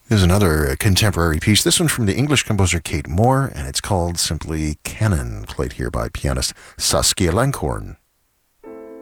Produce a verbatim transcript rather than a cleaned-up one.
There's another contemporary piece, this one from the English composer Kate Moore, and it's called simply Canon, played here by pianist Saskia Langhorn.